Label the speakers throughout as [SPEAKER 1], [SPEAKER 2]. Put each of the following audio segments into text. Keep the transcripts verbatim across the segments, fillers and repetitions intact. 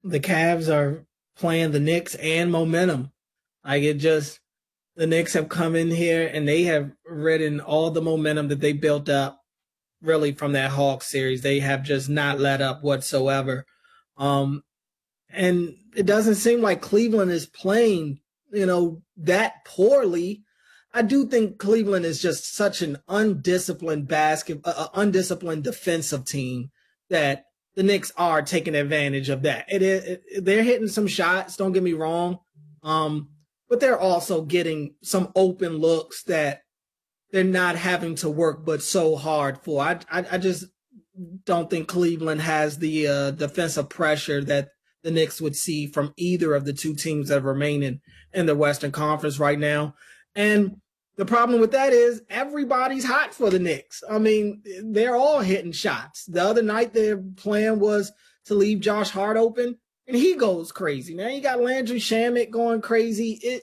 [SPEAKER 1] the Cavs are playing the Knicks and momentum. Like it just the Knicks have come in here and they have ridden all the momentum that they built up really from that Hawks series. They have just not let up whatsoever. Um, and it doesn't seem like Cleveland is playing, you know, that poorly. I do think Cleveland is just such an undisciplined basket, uh, undisciplined defensive team that the Knicks are taking advantage of that. It is it, they're hitting some shots. Don't get me wrong, um, but they're also getting some open looks that they're not having to work but so hard for. I I, I just don't think Cleveland has the uh, defensive pressure that the Knicks would see from either of the two teams that are remaining in the Western Conference right now. And the problem with that is everybody's hot for the Knicks. I mean, they're all hitting shots. The other night their plan was to leave Josh Hart open, and he goes crazy. Now you got Landry Shamet going crazy. It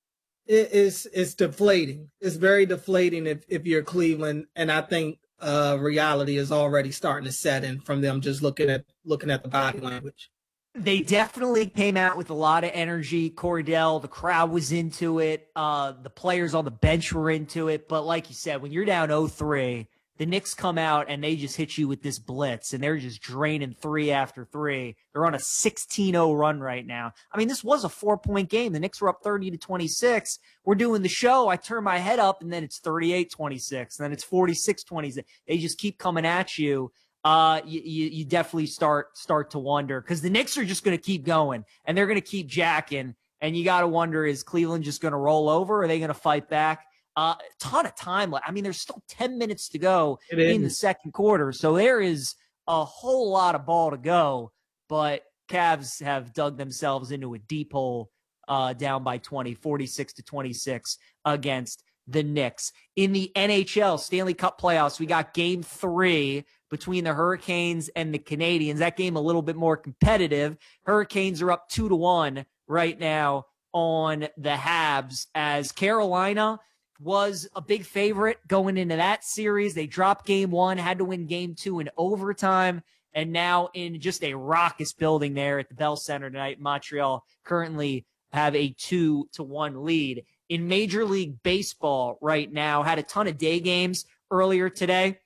[SPEAKER 1] it is it's deflating. It's very deflating if, if you're Cleveland, and I think uh, reality is already starting to set in from them just looking at looking at the body language.
[SPEAKER 2] They definitely came out with a lot of energy. Cordell, the crowd was into it. Uh, the players on the bench were into it. But like you said, when you're down oh three, the Knicks come out and they just hit you with this blitz, and they're just draining three after three. They're on a sixteen oh run right now. I mean, this was a four-point game. The Knicks were up thirty to twenty-six. We're doing the show. I turn my head up, and then it's thirty-eight twenty-six. And then it's forty-six twenty-six. They just keep coming at you. Uh, you, you, you definitely start, start to wonder, because the Knicks are just going to keep going, and they're going to keep jacking. And you got to wonder, is Cleveland just going to roll over? Or are they going to fight back? Uh, a ton of time. I mean, there's still ten minutes to go in the second quarter. So there is a whole lot of ball to go, but Cavs have dug themselves into a deep hole, uh, down by twenty, forty-six to twenty-six against the Knicks. In the N H L Stanley Cup playoffs, we got game three between the Hurricanes and the Canadiens. That game a little bit more competitive. Hurricanes are up two to one right now on the Habs, as Carolina was a big favorite going into that series. They dropped game one, had to win game two in overtime, and now in just a raucous building there at the Bell Center tonight, Montreal currently have a two to one lead. In Major League Baseball right now, had a ton of day games earlier today.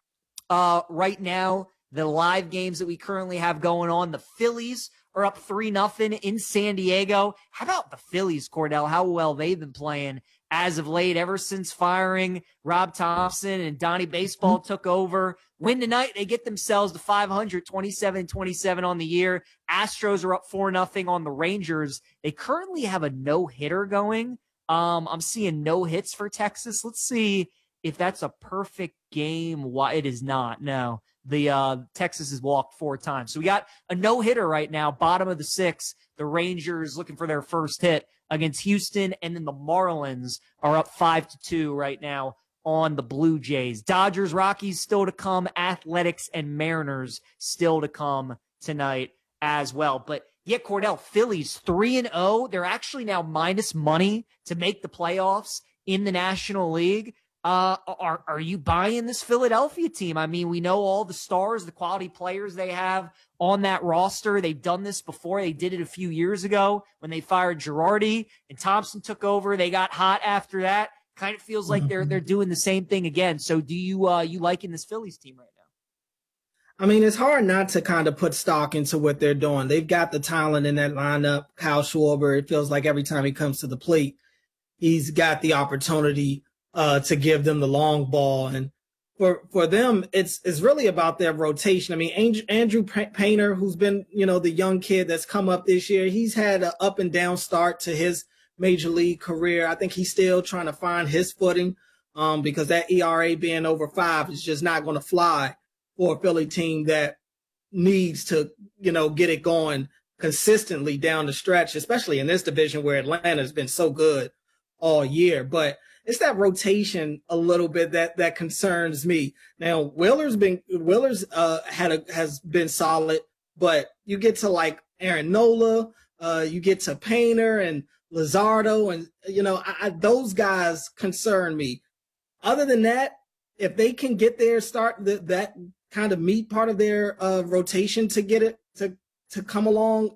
[SPEAKER 2] Uh, right now, the live games that we currently have going on, the Phillies are up three nothing in San Diego. How about the Phillies, Cordell? How well they've been playing as of late, ever since firing Rob Thompson and Donnie Baseball took over. Win tonight, they get themselves to five hundred, twenty-seven twenty-seven on the year. Astros are up four nothing on the Rangers. They currently have a no-hitter going. Um, I'm seeing no hits for Texas. Let's see if that's a perfect game. Why it is not. No, the uh, Texas has walked four times. So we got a no-hitter right now, bottom of the sixth. The Rangers looking for their first hit against Houston, and then the Marlins are up five to two right now on the Blue Jays. Dodgers, Rockies still to come. Athletics and Mariners still to come tonight as well. But yeah, Cordell, Phillies three and oh. They're actually now minus money to make the playoffs in the National League. Uh, are, are you buying this Philadelphia team? I mean, we know all the stars, the quality players they have on that roster. They've done this before. They did it a few years ago when they fired Girardi and Thompson took over. They got hot after that. Kind of feels like they're, they're doing the same thing again. So do you, uh, you liking this Phillies team right now?
[SPEAKER 1] I mean, it's hard not to kind of put stock into what they're doing. They've got the talent in that lineup. Kyle Schwarber, it feels like every time he comes to the plate, he's got the opportunity Uh, to give them the long ball. And for, for them, it's, it's really about their rotation. I mean, Andrew, Andrew Painter, who's been, you know, the young kid that's come up this year, he's had an up and down start to his major league career. I think he's still trying to find his footing, um, because that E R A being over five is just not going to fly for a Philly team that needs to, you know, get it going consistently down the stretch, especially in this division where Atlanta has been so good all year. But it's that rotation a little bit that, that concerns me. Now, Wheeler's been, Wheeler's, uh, had a, has been solid, but you get to like Aaron Nola, uh, you get to Painter and Luzardo, and, you know, I, I, those guys concern me. Other than that, if they can get their start, the, that kind of meat part of their, uh, rotation to get it to, to come along,